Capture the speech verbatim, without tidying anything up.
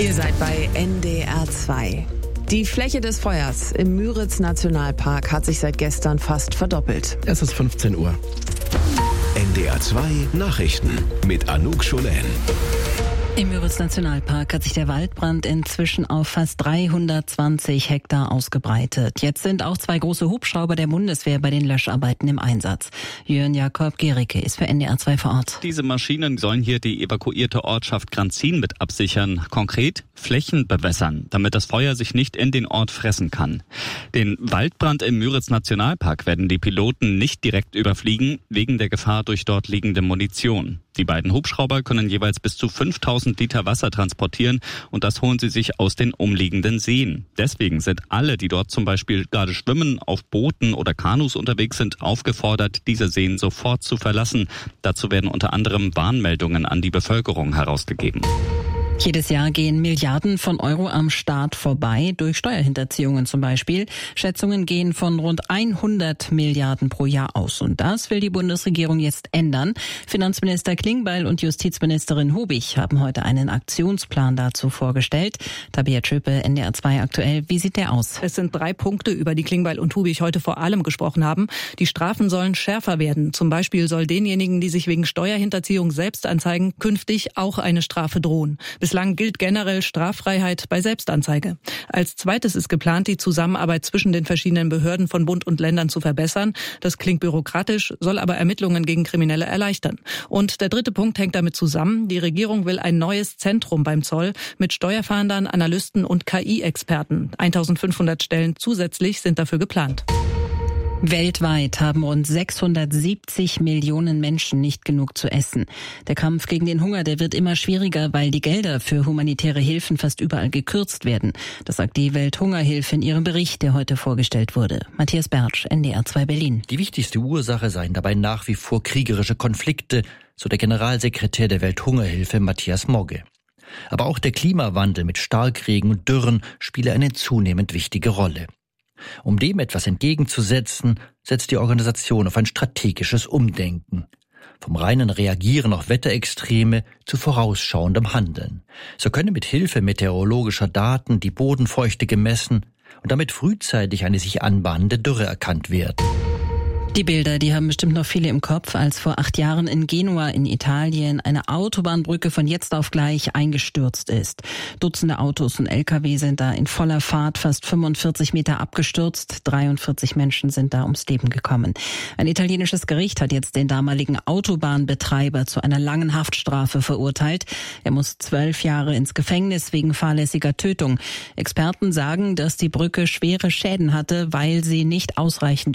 Ihr seid bei N D R zwei. Die Fläche des Feuers im Müritz-Nationalpark hat sich seit gestern fast verdoppelt. Es ist fünfzehn Uhr. N D R zwei Nachrichten mit Anouk Scholen. Im Müritz-Nationalpark hat sich der Waldbrand inzwischen auf fast dreihundertzwanzig Hektar ausgebreitet. Jetzt sind auch zwei große Hubschrauber der Bundeswehr bei den Löscharbeiten im Einsatz. Jürgen Jakob Gericke ist für N D R zwei vor Ort. Diese Maschinen sollen hier die evakuierte Ortschaft Granzin mit absichern. Konkret Flächen bewässern, damit das Feuer sich nicht in den Ort fressen kann. Den Waldbrand im Müritz-Nationalpark werden die Piloten nicht direkt überfliegen, wegen der Gefahr durch dort liegende Munition. Die beiden Hubschrauber können jeweils bis zu fünftausend Liter Wasser transportieren und das holen sie sich aus den umliegenden Seen. Deswegen sind alle, die dort zum Beispiel gerade schwimmen, auf Booten oder Kanus unterwegs sind, aufgefordert, diese Seen sofort zu verlassen. Dazu werden unter anderem Warnmeldungen an die Bevölkerung herausgegeben. Jedes Jahr gehen Milliarden von Euro am Staat vorbei, durch Steuerhinterziehungen zum Beispiel. Schätzungen gehen von rund hundert Milliarden pro Jahr aus. Und das will die Bundesregierung jetzt ändern. Finanzminister Klingbeil und Justizministerin Hubig haben heute einen Aktionsplan dazu vorgestellt. Tabea Tschöpe, N D R zwei aktuell. Wie sieht der aus? Es sind drei Punkte, über die Klingbeil und Hubig heute vor allem gesprochen haben. Die Strafen sollen schärfer werden. Zum Beispiel soll denjenigen, die sich wegen Steuerhinterziehung selbst anzeigen, künftig auch eine Strafe drohen. Bislang gilt generell Straffreiheit bei Selbstanzeige. Als zweites ist geplant, die Zusammenarbeit zwischen den verschiedenen Behörden von Bund und Ländern zu verbessern. Das klingt bürokratisch, soll aber Ermittlungen gegen Kriminelle erleichtern. Und der dritte Punkt hängt damit zusammen. Die Regierung will ein neues Zentrum beim Zoll mit Steuerfahndern, Analysten und K I-Experten. eintausendfünfhundert Stellen zusätzlich sind dafür geplant. Weltweit haben rund sechshundertsiebzig Millionen Menschen nicht genug zu essen. Der Kampf gegen den Hunger, der wird immer schwieriger, weil die Gelder für humanitäre Hilfen fast überall gekürzt werden. Das sagt die Welthungerhilfe in ihrem Bericht, der heute vorgestellt wurde. Matthias Bertsch, N D R zwei Berlin. Die wichtigste Ursache seien dabei nach wie vor kriegerische Konflikte, so der Generalsekretär der Welthungerhilfe Matthias Mogge. Aber auch der Klimawandel mit Starkregen und Dürren spiele eine zunehmend wichtige Rolle. Um dem etwas entgegenzusetzen, setzt die Organisation auf ein strategisches Umdenken. Vom reinen Reagieren auf Wetterextreme zu vorausschauendem Handeln. So könne mit Hilfe meteorologischer Daten die Bodenfeuchte gemessen und damit frühzeitig eine sich anbahnende Dürre erkannt werden. Die Bilder, die haben bestimmt noch viele im Kopf, als vor acht Jahren in Genua in Italien eine Autobahnbrücke von jetzt auf gleich eingestürzt ist. Dutzende Autos und L K W sind da in voller Fahrt fast fünfundvierzig Meter abgestürzt. dreiundvierzig Menschen sind da ums Leben gekommen. Ein italienisches Gericht hat jetzt den damaligen Autobahnbetreiber zu einer langen Haftstrafe verurteilt. Er muss zwölf Jahre ins Gefängnis wegen fahrlässiger Tötung. Experten sagen, dass die Brücke schwere Schäden hatte, weil sie nicht ausreichend